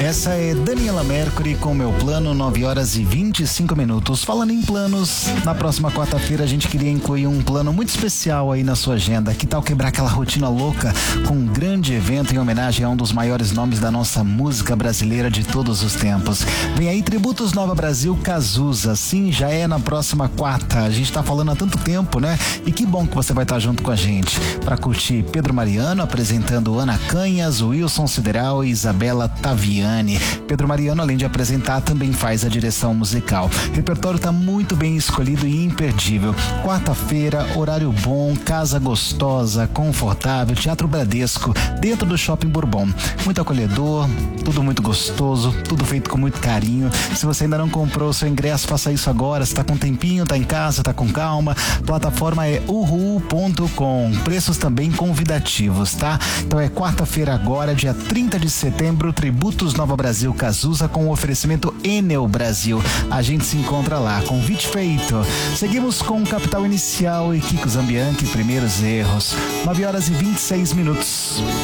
Essa é Daniela Mercury com Meu Plano, 9h25. Falando em planos, na próxima quarta-feira a gente queria incluir um plano muito especial aí na sua agenda. Que tal quebrar aquela rotina louca com um grande evento em homenagem a um dos maiores nomes da nossa música brasileira de todos os tempos? Vem aí Tributos Nova Brasil Cazuza. Sim, já é na próxima quarta. A gente tá falando há tanto tempo, né? E que bom que você vai estar junto com a gente para curtir Pedro Mariano apresentando Ana Canhas, Wilson Sideral e Isabela Taviani. Pedro Mariano, além de apresentar, também faz a direção musical. O repertório tá muito bem escolhido e imperdível. Quarta-feira, horário bom, casa gostosa, confortável, Teatro Bradesco, dentro do Shopping Bourbon. Muito acolhedor, tudo muito gostoso, tudo feito com muito carinho. Se você ainda não comprou o seu ingresso, faça isso agora. Se tá com tempinho, tá em casa, tá com calma. Plataforma é uhu.com. Preços também convidativos, tá? Então é quarta-feira agora, dia 30 de setembro, Tributos Nova Brasil Cazuza com o oferecimento Enel Brasil. A gente se encontra lá. Convite feito. Seguimos com Capital Inicial e Kiko Zambianchi, Primeiros Erros. 9h26.